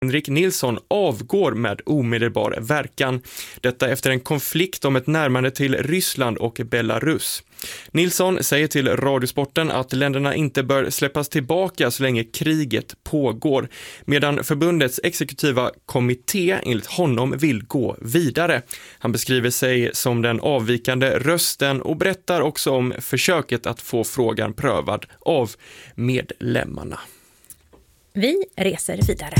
Henrik Nilsson avgår med omedelbar verkan. Detta efter en konflikt om ett närmande till Ryssland och Belarus. Nilsson säger till Radiosporten att länderna inte bör släppas tillbaka så länge kriget pågår, medan förbundets exekutiva kommitté enligt honom vill gå vidare. Han beskriver sig som den avvikande rösten och berättar också om försöket att få frågan prövad av medlemmarna. Vi reser vidare.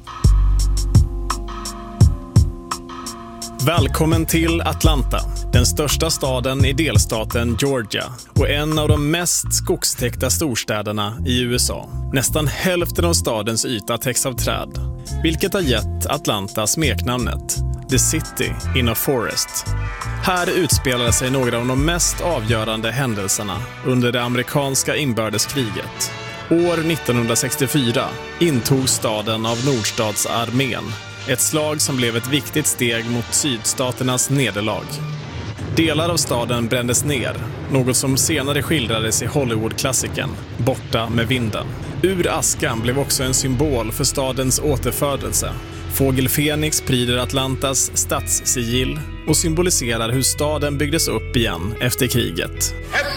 Välkommen till Atlanta, den största staden i delstaten Georgia och en av de mest skogstäckta storstäderna i USA. Nästan hälften av stadens yta täcks av träd, vilket har gett Atlanta smeknamnet The City in a Forest. Här utspelade sig några av de mest avgörande händelserna under det amerikanska inbördeskriget. År 1964 intog staden av Nordstatsarmén, ett slag som blev ett viktigt steg mot sydstaternas nederlag. Delar av staden brändes ner, något som senare skildrades i Hollywood-klassikern Borta med vinden. Ur askan blev också en symbol för stadens återfödelse. Fågel Fenix pryder Atlantas stadssigill och symboliserar hur staden byggdes upp igen efter kriget.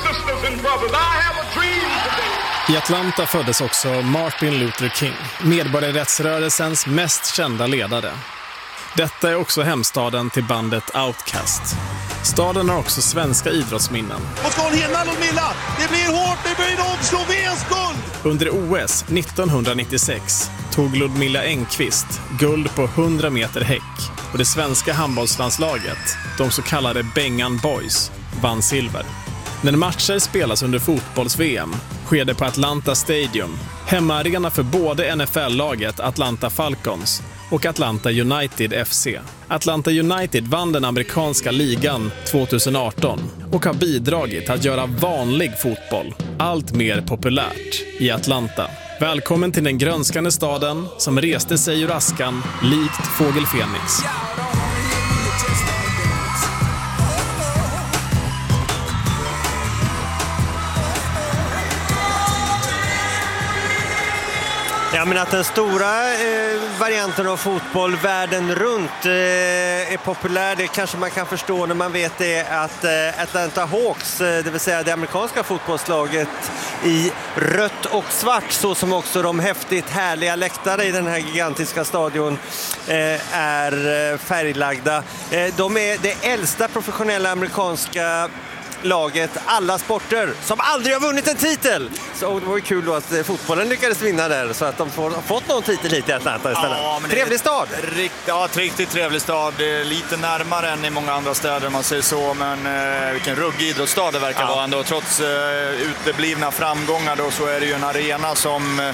I Atlanta föddes också Martin Luther King, medborgarrättsrörelsens mest kända ledare. Detta är också hemstaden till bandet Outkast. Staden har också svenska idrottsminnen. Och ska hon hinna Ludmilla? Det blir hårt, det blir nog slå VM-skuld! Under OS 1996 tog Ludmilla Engqvist guld på 100 meter häck och det svenska handbollslandslaget, de så kallade Bengan Boys, vann silver. När matcher spelas under fotbolls-VM sker det på Atlanta Stadium, hemmaarena för både NFL-laget Atlanta Falcons och Atlanta United FC. Atlanta United vann den amerikanska ligan 2018 och har bidragit att göra vanlig fotboll allt mer populärt i Atlanta. Välkommen till den grönskande staden som reste sig ur askan likt Fågel Fenix. Ja, men att den stora varianten av fotboll världen runt är populär, det kanske man kan förstå när man vet det att Atlanta Hawks, det vill säga det amerikanska fotbollslaget i rött och svart, så som också de häftigt härliga läktare i den här gigantiska stadion är färglagda. De är det äldsta professionella amerikanska laget, alla sporter, som aldrig har vunnit en titel. Så det var ju kul då att fotbollen lyckades vinna där, så att de har fått någon titel hit i Atlanta istället. Ja, trevlig stad. Riktigt trevlig stad. Lite närmare än i många andra städer, man säger så. Men vilken ruggig idrottsstad det verkar vara ändå. Trots uteblivna framgångar då, så är det ju en arena som...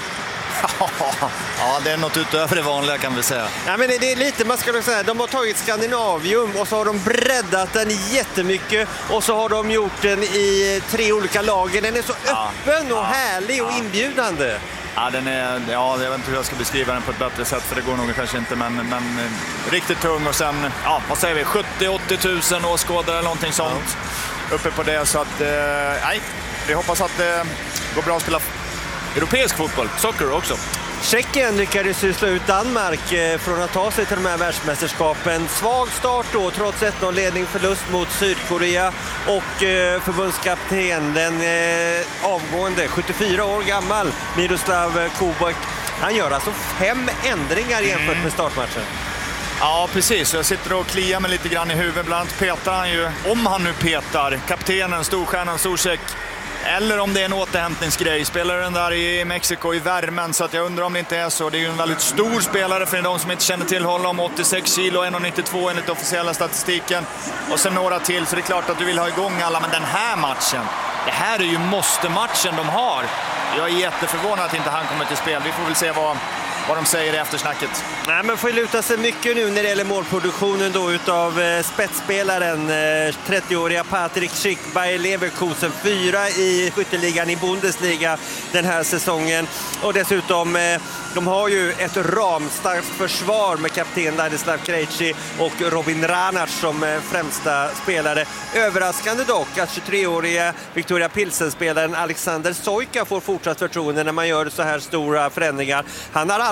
Ja, det är något utöver det vanliga kan vi säga. Ja, men det är lite, man ska säga, de har tagit Skandinavium och så har de breddat den jättemycket och så har de gjort den i 3 olika lager. Den är så öppen och härlig och inbjudande. Ja, den är, jag vet inte hur jag ska beskriva den på ett bättre sätt, för det går nog kanske inte, men riktigt tung. Och sen, vad säger vi, 70-80 000 åskådare eller någonting sånt uppe på det. Så att, vi hoppas att det går bra att spela europeisk fotboll, soccer också. Tjeckien lyckades ju slå ut Danmark från att ta sig till de här världsmästerskapen. Svag start då, trots 1-0-ledning, förlust mot Sydkorea. Och förbundskapten, den avgående, 74 år gammal, Miroslav Kubek, han gör alltså 5 ändringar jämfört med startmatchen. Ja, precis. Jag sitter och kliar mig lite grann i huvudet. Bland annat petar han ju, om han nu petar, kaptenen, storstjärnan Zuzek. Eller om det är en återhämtningsgrej. Spelar den där i Mexiko i värmen, så att jag undrar om det inte är så. Det är ju en väldigt stor spelare för de som inte känner till honom. 86 kilo, 1,92 enligt officiella statistiken. Och sen några till, så det är klart att du vill ha igång alla. Men den här matchen, det här är ju måste-matchen de har. Jag är jätteförvånad att inte han kommer till spel. Vi får väl se vad de säger i eftersnacket. Nej, men får luta sig mycket nu när det gäller målproduktionen då utav spetsspelaren 30-åriga Patrik Schick, Bayer Leverkusen, 4 i skytteligan i Bundesliga den här säsongen. Och dessutom, de har ju ett ramstarkt försvar med kapten Ladislav Krejci och Robin Ranac som främsta spelare. Överraskande dock att 23-åriga Victoria Pilsen-spelaren Alexander Sojka får fortsatt förtroende när man gör så här stora förändringar. Han har aldrig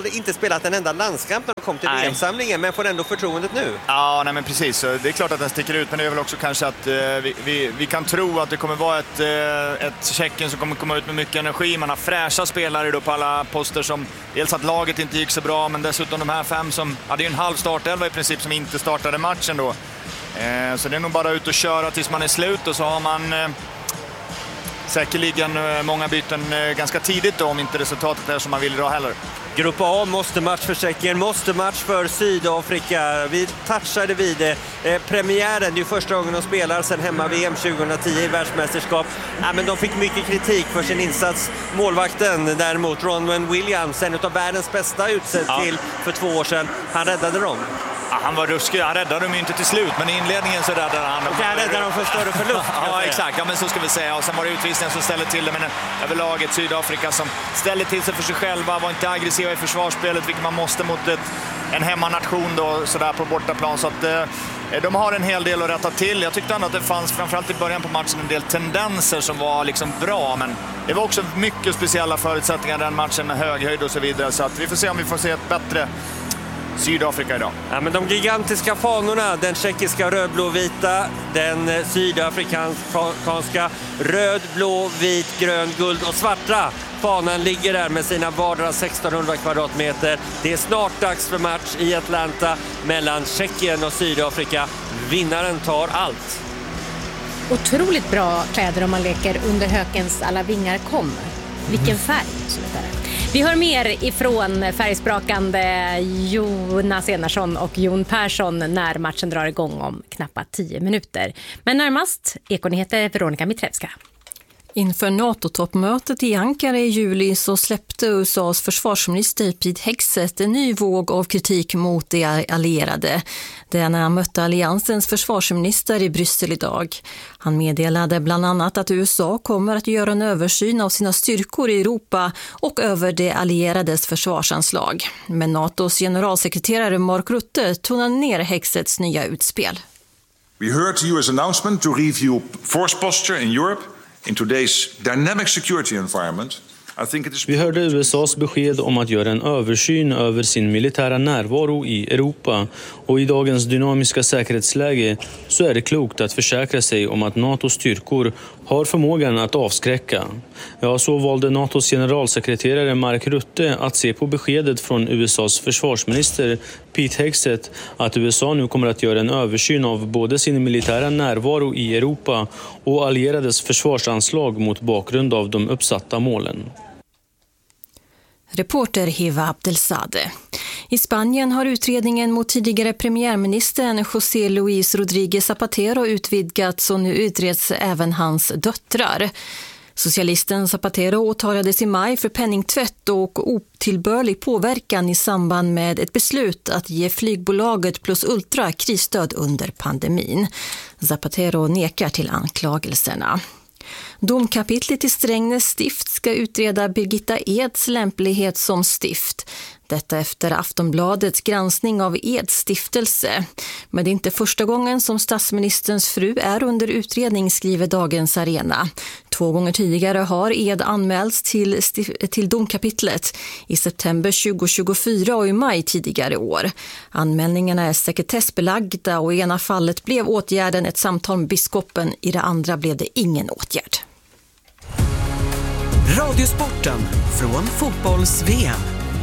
hade inte spelat en enda landskamp när de kom till VM-samlingen, men får ändå förtroendet nu. Ja, nej men precis. Det är klart att den sticker ut, men det är väl också kanske att vi kan tro att det kommer vara ett Tjeckien som kommer komma ut med mycket energi. Man har fräscha spelare då på alla poster, som dels att laget inte gick så bra, men dessutom de här 5 som hade ju en halv startelva i princip som inte startade matchen då. Så det är nog bara ut och köra tills man är slut, och så har man säkerligen många byten ganska tidigt då, om inte resultatet är som man vill idag heller. Grupp A måste match för Tjeckien, måste match för Sydafrika. Vi touchade vid premiären, det är första gången de spelar sedan hemma-VM 2010 i världsmästerskap. Men de fick mycket kritik för sin insats. Målvakten däremot, Ronwen Williams, en av världens bästa utsedd till för 2 år sedan. Han räddade dem. Ja, han var ruskig. Han räddade dem ju inte till slut, men i inledningen så räddade han dem. Och han räddade dem för större förlust. Ja, exakt. Ja, men så ska vi säga. Och sen var det utvisningen som ställde till det, men överlag ett Sydafrika som ställde till sig för sig själva, var inte aggressiva i försvarsspelet, vilket man måste mot en hemmanation då, sådär på bortaplan. Så att de har en hel del att rätta till. Jag tyckte ändå att det fanns, framförallt i början på matchen, en del tendenser som var liksom bra, men det var också mycket speciella förutsättningar den matchen med hög höjd och så vidare. Så att vi får se om vi får se ett bättre Sydafrika idag. Ja, men de gigantiska fanorna, den tjeckiska röd-blå-vita, den sydafrikanska röd, blå, vit, grön, guld och svarta. Fanan ligger där med sina vardera 1600 kvadratmeter. Det är snart dags för match i Atlanta mellan Tjeckien och Sydafrika. Vinnaren tar allt. Otroligt bra kläder om man leker under hökens alla vingar kommer. Vilken färg. Vi hör mer ifrån färgsprakande Jonas Enarsson och Jon Persson när matchen drar igång om knappt 10 minuter. Men närmast Ekonyheter Veronica Mitrevska. Inför NATO-toppmötet i Ankara i juli så släppte USAs försvarsminister Pete Hegseth en ny våg av kritik mot de allierade. Det är när han mötte alliansens försvarsminister i Bryssel idag. Han meddelade bland annat att USA kommer att göra en översyn av sina styrkor i Europa och över de allierades försvarsanslag. Men NATOs generalsekreterare Mark Rutte tonar ner Hegseths nya utspel. We heard the US announcement to review force posture in Europe. In today's dynamic security environment, I think it is... Vi hörde USAs besked om att göra en översyn över sin militära närvaro i Europa, och i dagens dynamiska säkerhetsläge så är det klokt att försäkra sig om att NATOs styrkor har förmågan att avskräcka. Ja, så valde NATOs generalsekreterare Mark Rutte att se på beskedet från USAs försvarsminister Pete Hegseth att USA nu kommer att göra en översyn av både sin militära närvaro i Europa och allierades försvarsanslag mot bakgrund av de uppsatta målen. Reporter Hiva Abdelzadeh. I Spanien har utredningen mot tidigare premiärministern José Luis Rodríguez Zapatero utvidgats och nu utreds även hans döttrar. Socialisten Zapatero åtalades i maj för penningtvätt och otillbörlig påverkan i samband med ett beslut att ge flygbolaget Plus Ultra krisstöd under pandemin. Zapatero nekar till anklagelserna. Domkapitlet i Strängnäs stift ska utreda Birgitta Eds lämplighet som stift. Detta efter Aftonbladets granskning av Eds stiftelse. Men det är inte första gången som statsministerns fru är under utredning, skriver Dagens Arena. 2 gånger tidigare har Ed anmälts till domkapitlet i september 2024 och i maj tidigare år. Anmälningarna är sekretessbelagda och i ena fallet blev åtgärden ett samtal med biskopen, i det andra blev det ingen åtgärd. Radiosporten från fotbolls-VM.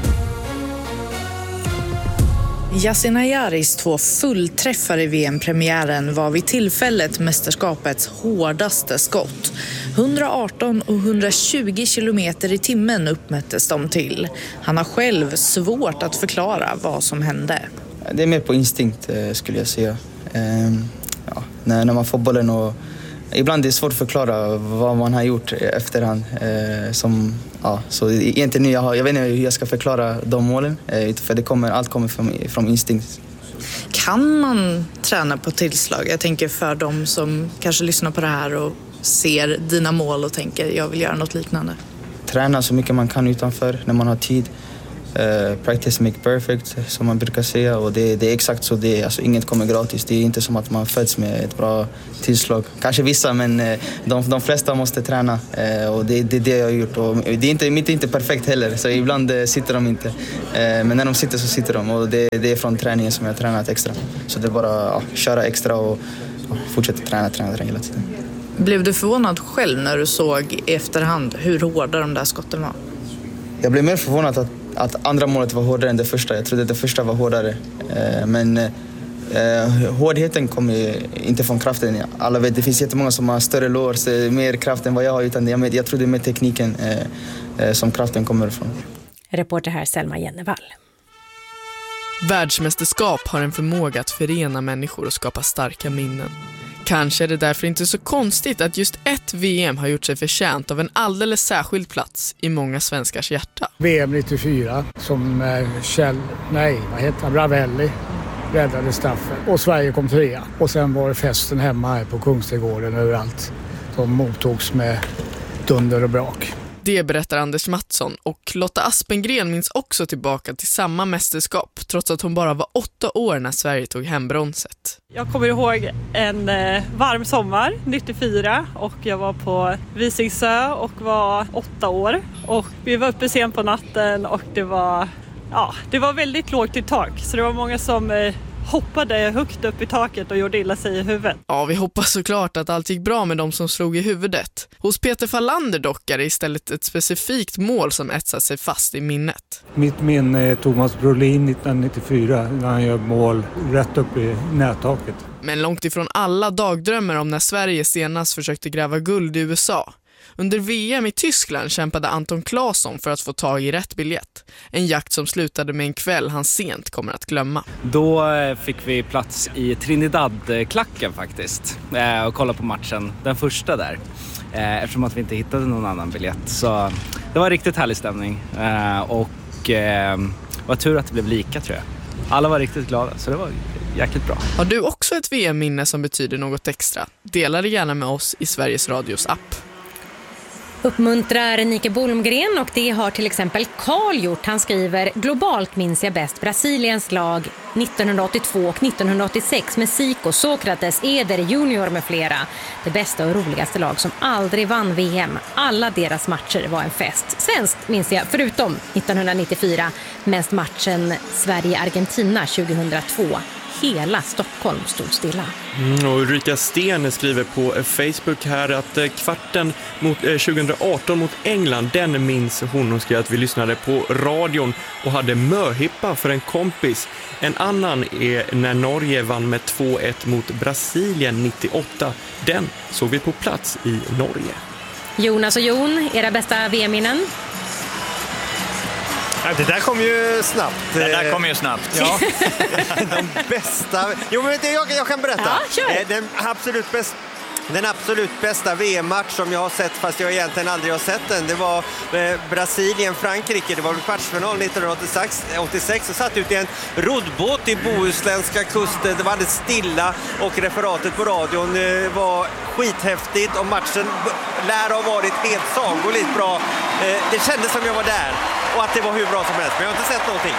Yasin Ayaris 2 fullträffar i VM-premiären var vid tillfället mästerskapets hårdaste skott. 118 och 120 kilometer i timmen uppmättes de till. Han har själv svårt att förklara vad som hände. Det är mer på instinkt skulle jag säga. När man får bollen och ibland är det svårt att förklara vad man har gjort efterhand. Så egentligen jag vet inte hur jag ska förklara de målen. För allt kommer från instinkt. Kan man träna på tillslag? Jag tänker för de som kanske lyssnar på det här och ser dina mål och tänker jag vill göra något liknande. Träna så mycket man kan utanför när man har tid. practice make perfect, som man brukar säga. Och det är exakt så det är. Alltså, inget kommer gratis. Det är inte som att man föds med ett bra tillslag. Kanske vissa, men de flesta måste träna. Och det är det jag har gjort. Och det är inte perfekt heller, så ibland sitter de inte. Men när de sitter så sitter de. Och det är från träningen som jag har tränat extra. Så det är bara köra extra och fortsätta träna hela tiden. Blev du förvånad själv när du såg i efterhand hur hårda de där skotten var? Jag blev mer förvånad att andra målet var hårdare än det första. Jag trodde att det första var hårdare. Men hårdheten kommer inte från kraften. Alla vet, det finns jättemånga som har större lår, mer kraft än vad jag har. Utan jag trodde med tekniken som kraften kommer ifrån. Reporter här Selma Jennevall. Världsmästerskap har en förmåga att förena människor och skapa starka minnen. Kanske är det därför inte så konstigt att just ett VM har gjort sig förtjänt av en alldeles särskild plats i många svenskars hjärta. VM 94 som Ravelli räddade straffen och Sverige kom 3. Och sen var det festen hemma här på Kungsträdgården överallt. De mottogs med dunder och brak. Det berättar Anders Mattsson, och Lotta Aspengren minns också tillbaka till samma mästerskap trots att hon bara var 8 år när Sverige tog hem bronset. Jag kommer ihåg en varm sommar 94 och jag var på Visingsö och var 8 år. Och vi var uppe sent på natten och det var väldigt lågt i tak, så det var många som hoppade högt upp i taket och gjorde illa sig i huvudet. Ja, vi hoppas såklart att allt gick bra med de som slog i huvudet. Hos Peter Fallander dock är det istället ett specifikt mål som etsat sig fast i minnet. Mitt minne är Thomas Brolin 1994 när han gör mål rätt upp i nättaket. Men långt ifrån alla dagdrömmer om när Sverige senast försökte gräva guld i USA. Under VM i Tyskland kämpade Anton Claesson för att få tag i rätt biljett. En jakt som slutade med en kväll han sent kommer att glömma. Då fick vi plats i Trinidad-klacken faktiskt och kolla på matchen, den första där. Eftersom att vi inte hittade någon annan biljett. Så det var riktigt härlig stämning och var tur att det blev lika, tror jag. Alla var riktigt glada, så det var jäkligt bra. Har du också ett VM-minne som betyder något extra? Dela det gärna med oss i Sveriges Radios app. Uppmuntrar Nike Bolmgren, och det har till exempel Karl gjort. Han skriver: globalt minns jag bäst Brasiliens lag 1982 och 1986 med Zico, Sokrates, Eder, Junior med flera. Det bästa och roligaste lag som aldrig vann VM. Alla deras matcher var en fest. Svenskt minns jag, förutom 1994, mest matchen Sverige-Argentina 2002. Hela Stockholm stod stilla. Och Ulrika Sten skriver på Facebook här att kvarten mot 2018 mot England, den minns hon. Hon skrev att vi lyssnade på radion och hade möhippa för en kompis. En annan är när Norge vann med 2-1 mot Brasilien 98. Den såg vi på plats i Norge. Jonas och Jon, era bästa VM-minnen? Ja, det där kom ju snabbt. Ja. De bästa... Jo, men jag kan berätta. Ja, kör. Den absolut bästa VM-match som jag har sett, fast jag egentligen aldrig har sett den, det var Brasilien-Frankrike. Det var kvartsfinal 1986 och satt ut i en roddbåt i bohuslänska kusten. Det var alldeles stilla och referatet på radion var skithäftigt och matchen lär ha varit helt sagoligt bra. Det kändes som jag var där och att det var hur bra som helst, men jag har inte sett någonting.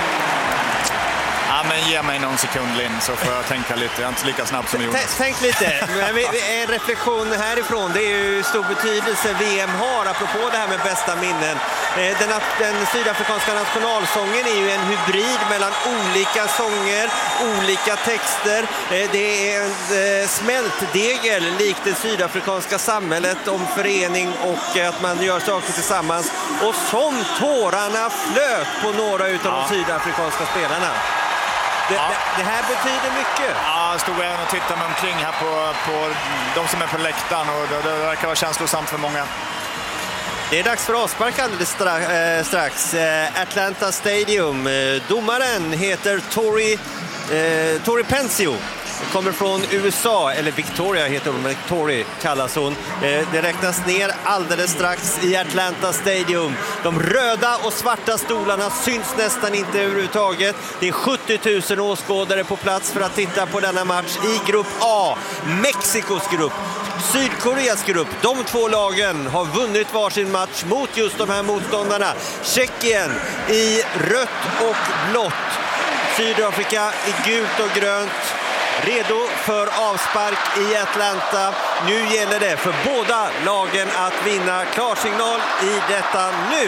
Ja, men ge mig någon sekund, Linn, så får jag tänka lite. Jag är inte lika snabb som Jonas. Tänk lite. En reflektion härifrån. Det är ju stor betydelse VM har, apropå det här med bästa minnen. Den sydafrikanska nationalsången är ju en hybrid mellan olika sånger, olika texter. Det är en smältdegel likt det sydafrikanska samhället om förening och att man gör saker tillsammans. Och som tårarna flöt på några utav de sydafrikanska spelarna. Det här betyder mycket. Ja, jag stod även och tittade mig omkring här på de som är på läktaren och det verkar vara känslosamt för många. Det är dags för avspark alldeles strax. Atlanta Stadium. Domaren heter Tori Pensio. kommer från USA, eller Victoria heter hon, Victoria kallas hon. Det räknas ner alldeles strax i Atlanta Stadium. De röda och svarta stolarna syns nästan inte överhuvudtaget. Det är 70 000 åskådare på plats för att titta på denna match i grupp A. Mexikos grupp, Sydkoreas grupp. De två lagen har vunnit varsin match mot just de här motståndarna. Tjeckien i rött och blått. Sydafrika i gult och grönt. Redo för avspark i Atlanta. Nu gäller det för båda lagen att vinna. Klarsignal i detta nu.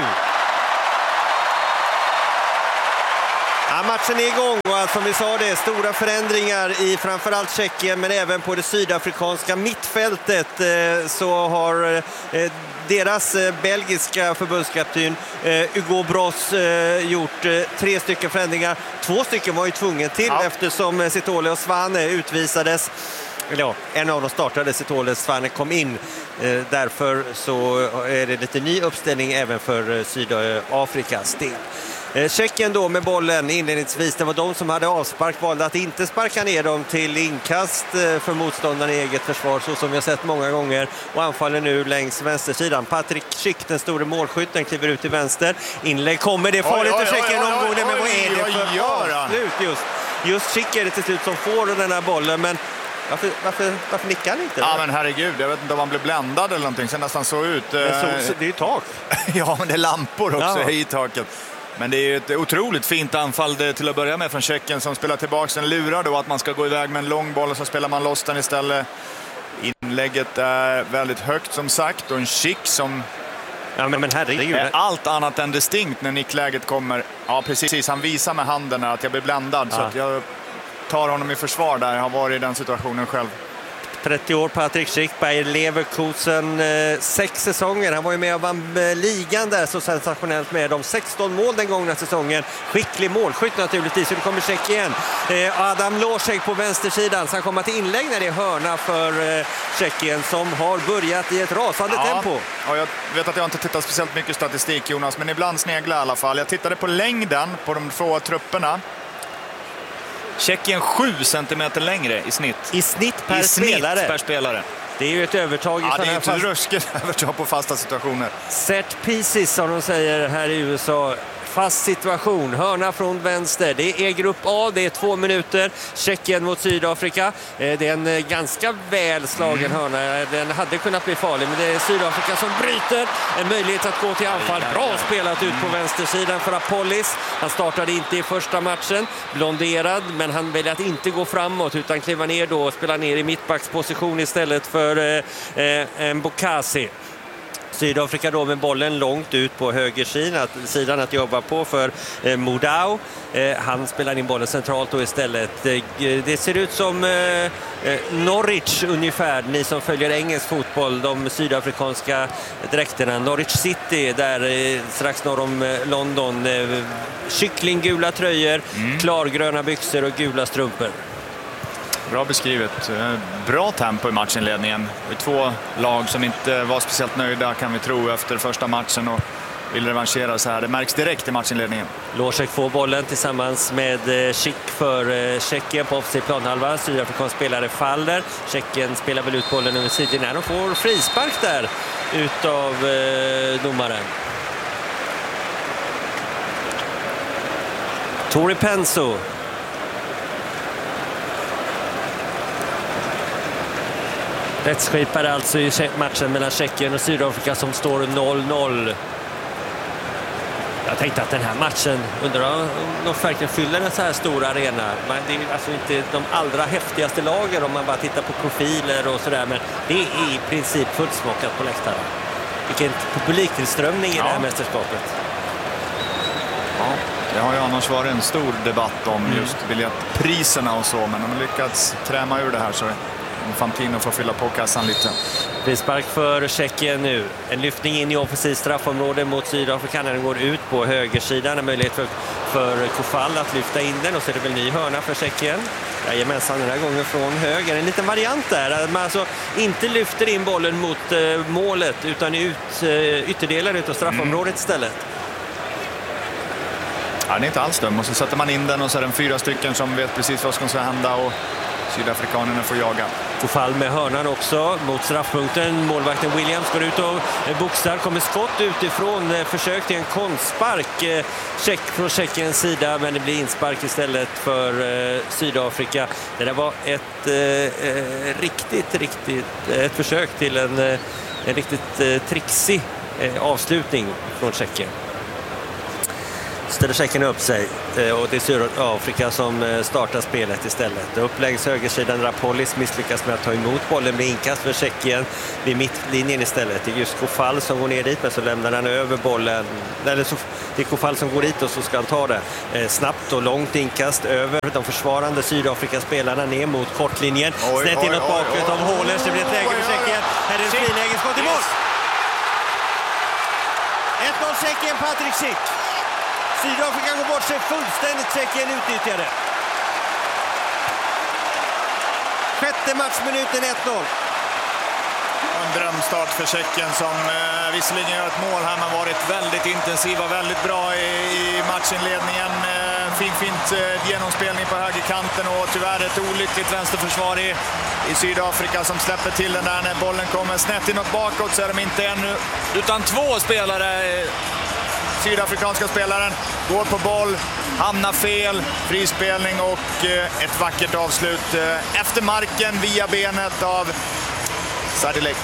Ja, matchen är igång och som vi sa det, stora förändringar i framförallt Tjeckien men även på det sydafrikanska mittfältet så har deras belgiska förbundskapten Hugo Bross gjort 3 stycken förändringar. 2 stycken var ju tvungen till eftersom Sitole och Svane utvisades. Ja, en av dem startade, Sitole, Svane kom in. Därför så är det lite ny uppställning även för Sydafrikas del. Tjeckien då med bollen inledningsvis, det var de som hade avspark, valde att inte sparka ner dem till inkast för motståndaren i eget försvar så som vi har sett många gånger och anfaller nu längs vänstersidan. Patrik Schick, den stora målskytten, kliver ut till vänster. Inlägg kommer, det är farligt för Tjeckien omgående, men vad är det för avslut just Schick är det till slut som får den här bollen, men varför nickar han inte? Ja men herregud, jag vet inte om han blev bländad eller någonting, sen nästan så ut. Det är ju tak. Ja men det är lampor också i taket. Men det är ju ett otroligt fint anfall till att börja med från Tjeckien som spelar tillbaka. Den lurar då att man ska gå iväg med en lång boll och så spelar man loss den istället. Inlägget är väldigt högt som sagt och en Schick som men herregud, är allt annat än distinkt när nickläget kommer. Ja precis, han visar med handen att jag blir bländad så att jag tar honom i försvar där. Jag har varit i den situationen själv. 30 år, Patrik Schick, Bayer Leverkusen, 6 säsonger. Han var ju med och vann ligan där så sensationellt med de 16 mål den gångna säsongen. Skicklig målskytt naturligtvis. Så det kommer Schick igen. Adam Lošek på vänstersidan. Så han kommer till inlägg när det är hörna för Tjeckien som har börjat i ett rasande tempo. Ja, jag vet att jag inte tittat speciellt mycket statistik, Jonas, men ibland sneglar i alla fall. Jag tittade på längden på de 2 trupperna. Tjeckien 7 centimeter längre i snitt. I snitt per spelare. Det är ju ett övertag i det är ett ruskigt övertag på fasta situationer. Set pieces som de säger här i USA. Fast situation, hörna från vänster. Det är grupp A, det är 2 minuter. Tjeckien mot Sydafrika. Det är en ganska väl slagen hörna. Den hade kunnat bli farlig, men det är Sydafrika som bryter. En möjlighet att gå till anfall. Bra spelat ut på vänstersidan för Apollis. Han startade inte i första matchen. Blonderad, men han väljer att inte gå framåt utan kliva ner då och spela ner i mittbacksposition istället för Mbokasi. Sydafrika då med bollen långt ut på högersidan att jobba på för Modau. Han spelar in bollen centralt då istället. Det ser ut som Norwich ungefär, ni som följer engelsk fotboll, de sydafrikanska dräkterna. Norwich City där strax norr om London. Kycklinggula tröjor, klargröna byxor och gula strumpor. Bra beskrivet. Bra tempo i matchinledningen. Det är 2 lag som inte var speciellt nöjda kan vi tro efter första matchen och vill revanschera så här. Det märks direkt i matchinledningen. Lošek får bollen tillsammans med Schick för Tjeckien på offside planhalva. Sydafrikansk spelare faller. Tjeckien spelar väl ut bollen över sidan när de får frispark där utav domaren. Tori Penso. Rättsskipare alltså i matchen mellan Tjeckien och Sydafrika som står 0-0. Jag tänkte att den här matchen, undrar om de verkligen fyller en så här stor arena. Det är alltså inte de allra häftigaste lagen om man bara tittar på profiler och sådär, men det är i princip fullsmockat på läktaren. Vilken publiktillströmning i det här mästerskapet. Ja, det har ju annars varit en stor debatt om just biljettpriserna och så, men de har lyckats träma ur det här så Fantino får fylla på kassan lite. Frispark för Tjeckien nu. En lyftning in i offensivt straffområde mot Sydafrika när den går ut på högersidan. En möjlighet för Kofall att lyfta in den och så är det väl ny hörna för Tjeckien. Jajamensan, den här gången från höger. En liten variant där. Man alltså inte lyfter in bollen mot målet utan ytterdelen utav straffområdet istället. Ja, det är inte alls dum. Och så sätter man in den och så är det 4 stycken som vet precis vad som ska hända och Sydafrikanerna får jaga. Kofall med hörnan också mot straffpunkten. Målvakten Williams går ut och boxar. Kommer skott utifrån. Försök till en kontspark från Tjeckiens sida, men det blir inspark istället för Sydafrika. Det där var ett ett försök till en riktigt trixig avslutning från Tjeckien. Ställer Tjeckien upp sig och det är Sydafrika som startar spelet istället. Upp längs högersidan, Rapolis misslyckas med att ta emot bollen, blir inkast för Tjeckien vid mittlinjen istället. Det är just Kofall som går ner dit, men så lämnar han över bollen. Eller så, det är Kofall som går dit och så ska han ta det. Snabbt och långt inkast över de försvarande Sydafrika-spelarna ner mot kortlinjen. Snett inåt bakåt av Hålers, det blir ett läge för Tjeckien. Här är det friläge, skott i mål! 1-0 Tjeckien, Patrik Schick. Sydafrika går bort sig fullständigt, Tjeckien utnyttjade. Sjätte matchminuten 1-0. En drömstart för Tjeckien som visserligen gör ett mål här, men varit väldigt intensiva, väldigt bra i matchinledningen. Fint genomspelning på högerkanten och tyvärr ett olyckligt vänsterförsvar i Sydafrika som släpper till den där när bollen kommer snett inåt bakåt, så är de inte en utan två spelare. Sydafrikanska spelaren går på boll, hamnar fel, frispelning och ett vackert avslut efter marken via benet av Sadilek.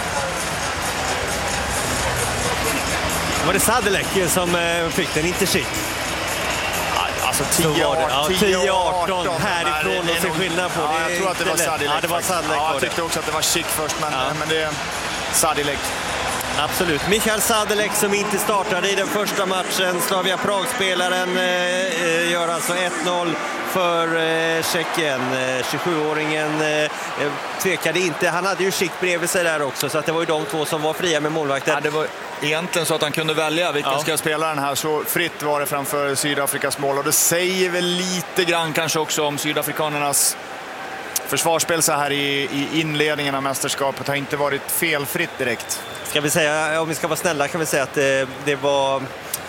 Var det Sadilek som fick den, inte Schick? Alltså 10-18 härifrån och så skillnad på det. Jag tror att det var Sadilek. Ja, det var Sadilek. Jag tyckte också att det var Schick först, men det är Sadilek. Absolut. Michael Sadilek som inte startade i den första matchen. Slavia Prag-spelaren gör alltså 1-0 för Tjeckien. 27-åringen tvekade inte. Han hade ju Schick bredvid sig där också, så att det var ju de två som var fria med målvakten. Ja, det var egentligen så att han kunde välja vilken ska spela den här. Så fritt var det framför Sydafrikas mål, och det säger väl lite grann kanske också om sydafrikanernas försvarsspel så här i inledningen av mästerskapet har inte varit felfritt direkt. Ska vi säga, om vi ska vara snälla kan vi säga att det var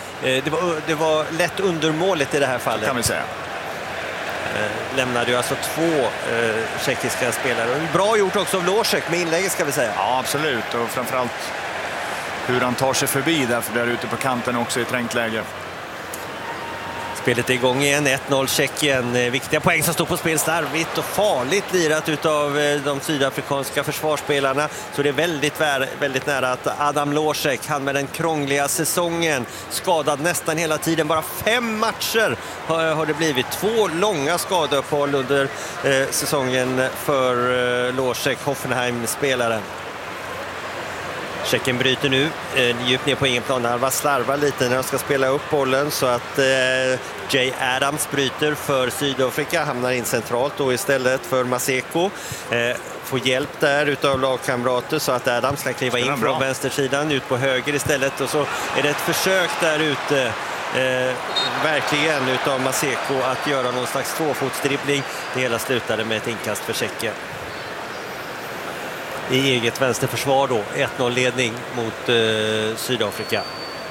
lätt undermåligt i det här fallet. Kan vi säga. Lämnade ju alltså två tjeckiska spelare. Bra gjort också av Losek med inlägget, ska vi säga. Ja, absolut. Och framförallt hur han tar sig förbi där ute på kanten också i trängt läge. Spelet är igång igen, 1-0 Tjeckien. Viktiga poäng som står på spel, starvigt och farligt lirat utav de sydafrikanska försvarsspelarna. Så det är väldigt nära att Adam Losek, han med den krångliga säsongen, skadad nästan hela tiden. Bara 5 matcher har det blivit. 2 långa skadeuppehåll under säsongen för Losek, Hoffenheim-spelaren. Tjeckien bryter nu djupt ner på egen plan. Han slarvar lite när de ska spela upp bollen, så att Jay Adams bryter för Sydafrika, hamnar in centralt då istället för Maseko. Får hjälp där utav lagkamrater så att Adams ska kliva in från vänstersidan ut på höger istället, och så är det ett försök där ute verkligen utav Maseko att göra någon slags tvåfotsdribbling. Det hela slutade med ett inkast för Tjeckien. I eget vänsterförsvar då, 1-0 ledning mot Sydafrika.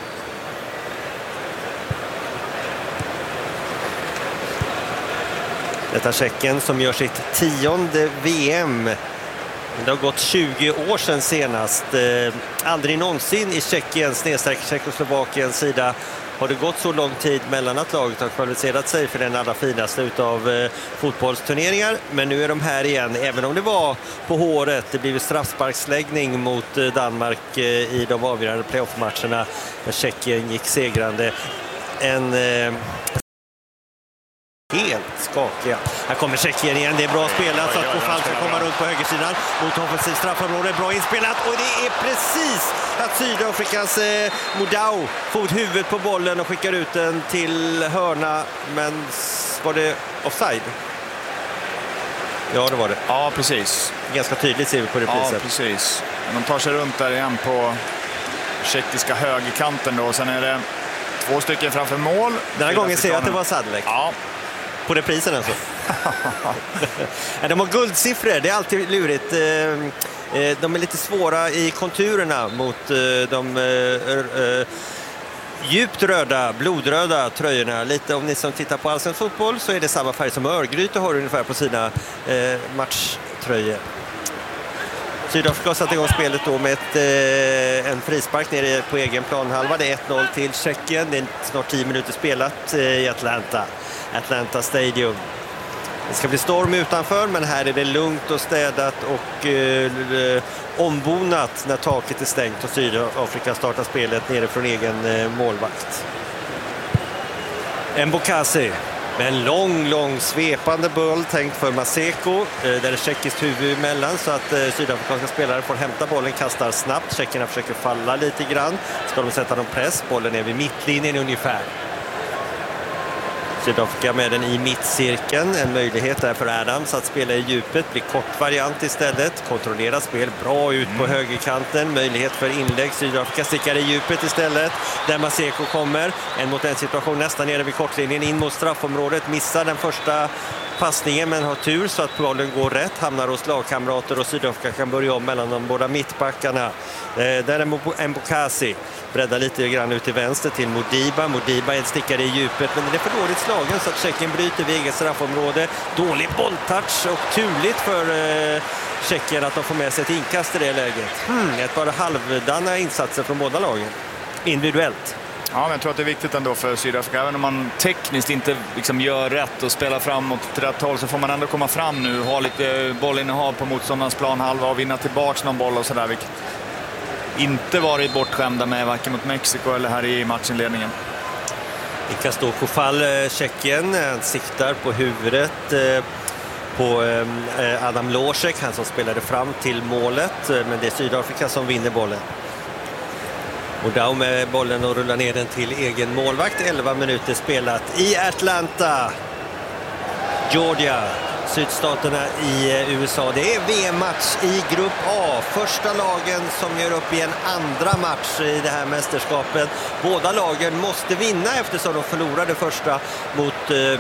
Detta Tjeckien som gör sitt 10:e VM. Det har gått 20 år sedan senast. Aldrig någonsin i Tjeckoslovakiens sida har det gått så lång tid mellan att laget har kvalificerat sig för den allra finaste utav fotbollsturneringar. Men nu är de här igen, även om det var på håret. Det blev straffsparksläggning mot Danmark i de avgörande playoff-matcherna när Tjeckien gick segrande. Helt skakiga. Här kommer Tjeckien igen, det är bra spelat så att Kofall ska komma runt på högersidan mot offensiv straffområde, bra inspelat, och det är precis att Sydafrikas Modau får huvudet på bollen och skickar ut den till hörna, men var det offside? Ja, det var det. Ja, precis. Ganska tydligt ser vi på reprisen. Ja, precis. De tar sig runt där igen på tjeckiska högerkanten då, och sen är det 2 stycken framför mål. Den här gången ser jag att det var Sadilek. Ja. På reprisen alltså. De har guldsiffror, det är alltid lurigt. De är lite svåra i konturerna mot de djupt röda, blodröda tröjorna. Lite om ni som tittar på allsvensk fotboll så är det samma färg som Örgryte har ungefär på sina matchtröjor. Sydafrika har satt igång spelet då med en frispark nere på egen planhalva. Det är 1-0 till Tjeckien. Det är snart 10 minuter spelat i Atlanta Stadium. Det ska bli storm utanför, men här är det lugnt och städat och ombonat när taket är stängt och Sydafrika startar spelet nere från egen målvakt. Mbokasi med en lång svepande boll tänkt för Maseko. Där är tjeckiskt huvud emellan så att sydafrikanska spelare får hämta bollen, kastar snabbt. Tjeckerna försöker falla lite grann. Ska de sätta någon press? Bollen är vid mittlinjen ungefär. Sydafrika med den i mittcirkeln. En möjlighet där för Adams att spela i djupet. Blir kort variant istället. Kontrollera spel. Bra ut på högerkanten. Möjlighet för inlägg. Sydafrika stickar i djupet istället. Där Maseko kommer. En mot en situation nästan nere vid kortlinjen. In mot straffområdet. Missar den första passningen men har tur så att bollen går rätt. Hamnar hos lagkamrater och Sydafrika kan börja om mellan de båda mittbackarna. Där är Mbokasi. Breddar lite grann ut till vänster till Modiba. Modiba är en stickare i djupet men den är för dåligt slagen så att Tjeckien bryter vid eget straffområde. Dålig bolltouch och turligt för Tjeckien att de får med sig ett inkast i det läget. Ett par halvdana insatser från båda lagen. Individuellt. Ja, men jag tror att det är viktigt ändå för Sydafrika. Även om man tekniskt inte liksom gör rätt och spelar framåt till rätt håll så får man ändå komma fram nu. Ha lite bollinnehav på motståndarens planhalva och vinna tillbaka någon boll och sådär. Vilket inte varit bortskämda med varken mot Mexiko eller här i matchinledningen. Vilka står Kofall, Tjeckien. Han siktar på huvudet på Adam Losek, han som spelade fram till målet. Men det är Sydafrika som vinner bollen. Och Dau med bollen och rullar ner den till egen målvakt. 11 minuter spelat i Atlanta, Georgia, sydstaterna i USA. Det är VM-match i grupp A. Första lagen som gör upp i en andra match i det här mästerskapet. Båda lagen måste vinna eftersom de förlorade första mot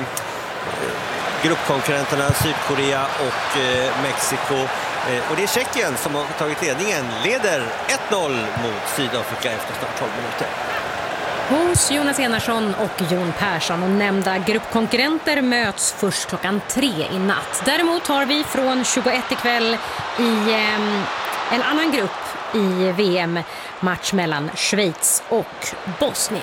gruppkonkurrenterna Sydkorea och Mexiko. Och det är Tjeckien som har tagit ledningen. Leder 1-0 mot Sydafrika efter snart 12 minuter. Hos Jonas Enarsson och Jon Persson och nämnda gruppkonkurrenter möts först klockan 3 i natt. Däremot har vi från 21 ikväll i en annan grupp i VM match mellan Schweiz och Bosnien.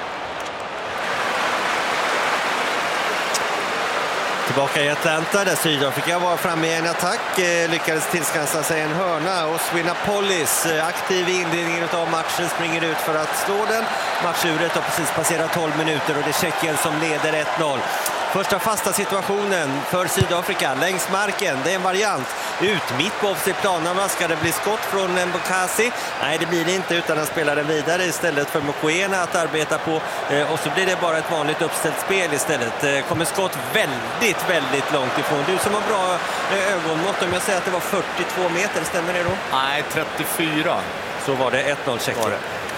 Tillbaka i Atlanta där Sydafrika var framme i en attack, lyckades tillskansa sig en hörna och Swinapolis aktiv i inledningen av matchen springer ut för att slå den. Matchuret har precis passerat 12 minuter och det är Tjeckien som leder 1-0. Första fasta situationen för Sydafrika längs marken, det är en variant. Ut mitt på offside-planen, ska det bli skott från Mbokasi? Nej, det blir det inte utan han spelar den vidare istället för Mokoena att arbeta på. Och så blir det bara ett vanligt uppställt spel istället. Kommer skott väldigt långt ifrån. Du som har bra ögonmått, om jag säger att det var 42 meter, stämmer det då? Nej, 34. Så var det 1-0 Tjeckien.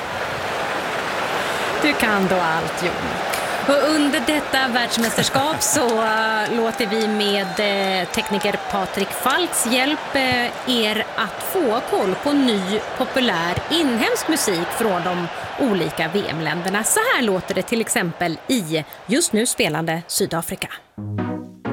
Du kan då allt, Jon. Och under detta världsmästerskap så låter vi med tekniker Patrik Falks hjälp er att få koll på ny populär inhemsk musik från de olika VM-länderna. Så här låter det till exempel i just nu spelande Sydafrika.